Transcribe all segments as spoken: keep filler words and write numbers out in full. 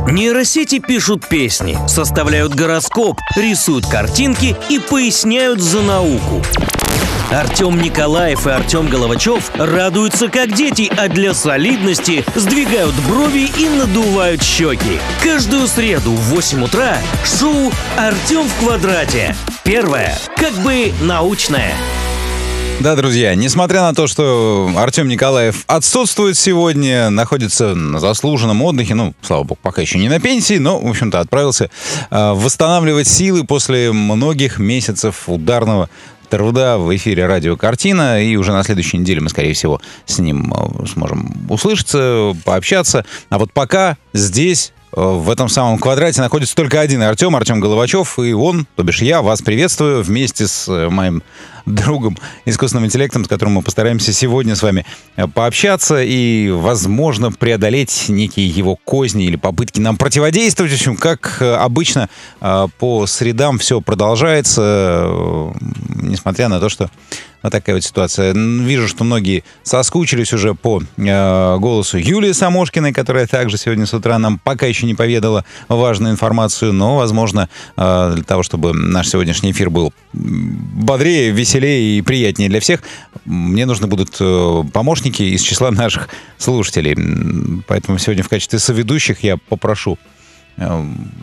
Нейросети пишут песни, составляют гороскоп, рисуют картинки и поясняют за науку. Артем Николаев и Артем Головачев радуются как дети, а для солидности сдвигают брови и надувают щеки. Каждую среду в восемь утра шоу «Артем в квадрате». Первое, как бы научное. Да, друзья, несмотря на то, что Артем Николаев отсутствует сегодня, находится на заслуженном отдыхе, ну, слава богу, пока еще не на пенсии, но, в общем-то, отправился э, восстанавливать силы после многих месяцев ударного труда в эфире «Радио Картина», и уже на следующей неделе мы, скорее всего, с ним сможем услышаться, пообщаться. А вот пока здесь, в этом самом квадрате, находится только один Артем, Артем Головачев, и он, то бишь я, вас приветствую вместе с моим другом, искусственным интеллектом, с которым мы постараемся сегодня с вами пообщаться и, возможно, преодолеть некие его козни или попытки нам противодействовать. В общем, как обычно, по средам все продолжается, несмотря на то, что вот такая вот ситуация. Вижу, что многие соскучились уже по э, голосу Юлии Самошкиной, которая также сегодня с утра нам пока еще не поведала важную информацию, но, возможно, э, для того, чтобы наш сегодняшний эфир был бодрее, веселее и приятнее для всех, мне нужны будут э, помощники из числа наших слушателей. Поэтому сегодня в качестве соведущих я попрошу э,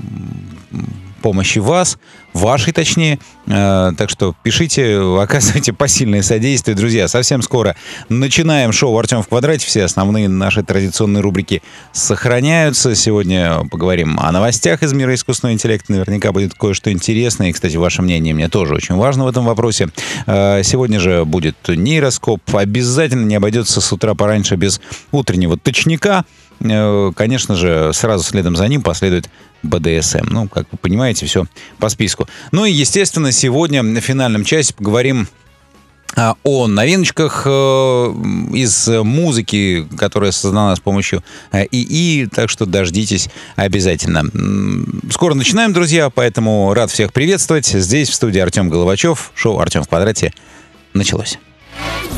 помощи вас, вашей точнее. Э, так что пишите, оказывайте посильное содействие. Друзья, совсем скоро начинаем шоу «Артем в квадрате». Все основные наши традиционные рубрики сохраняются. Сегодня поговорим о новостях из мира искусственного интеллекта. Наверняка будет кое-что интересное. И, кстати, ваше мнение мне тоже очень важно в этом вопросе. Э, сегодня же будет нейроскоп. Обязательно не обойдется с утра пораньше без утреннего точняка. Э, конечно же, сразу следом за ним последует бэ дэ эс эм. Ну, как вы понимаете, все по списку. Ну и, естественно, сегодня в финальном часе поговорим а, о новиночках э, из музыки, которая создана с помощью э, ИИ, так что дождитесь обязательно. Скоро начинаем, друзья, поэтому рад всех приветствовать. Здесь в студии Артем Головачев. Шоу «Артем в квадрате» началось.